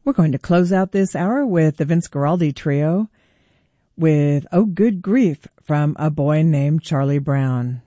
We're going to close out this hour with the Vince Guaraldi Trio with Oh Good Grief from A Boy Named Charlie Brown.